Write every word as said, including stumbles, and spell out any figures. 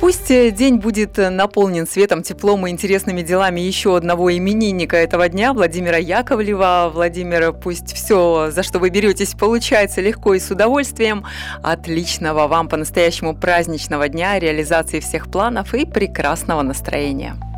Пусть день будет наполнен светом, теплом и интересными делами еще одного именинника этого дня, Владимира Яковлева. Владимир, пусть все, за что вы беретесь, получается легко и с удовольствием. Отличного вам по-настоящему праздничного дня, реализации всех планов и прекрасного настроения.